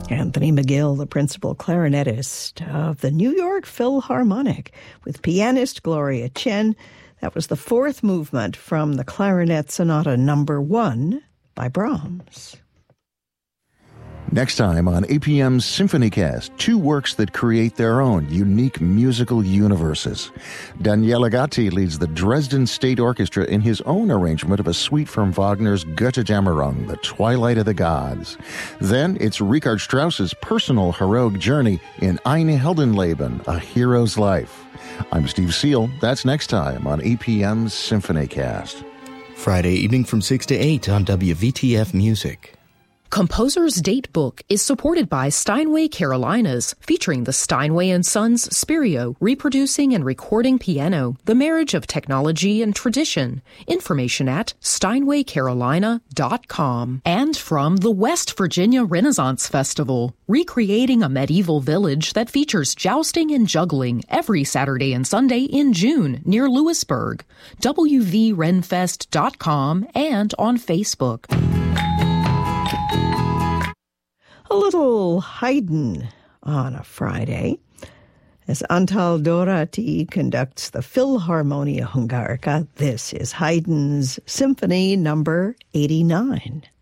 Anthony McGill, the principal clarinetist of the New York Philharmonic, with pianist Gloria Chen. That was the fourth movement from the Clarinet Sonata No. 1 by Brahms. Next time on APM's SymphonyCast, two works that create their own unique musical universes. Daniele Gatti leads the Dresden State Orchestra in his own arrangement of a suite from Wagner's Götterdämmerung, The Twilight of the Gods. Then it's Richard Strauss's personal heroic journey in Ein Heldenleben, A Hero's Life. I'm Steve Seal. That's next time on APM's SymphonyCast. Friday evening from 6 to 8 on WVTF Music. Composer's Date Book is supported by Steinway Carolinas, featuring the Steinway & Sons Spirio, reproducing and recording piano, the marriage of technology and tradition. Information at steinwaycarolina.com. And from the West Virginia Renaissance Festival, recreating a medieval village that features jousting and juggling every Saturday and Sunday in June near Lewisburg. wvrenfest.com and on Facebook. A little Haydn on a Friday, as Antal Dorati conducts the Philharmonia Hungarica. This is Haydn's Symphony No. 89.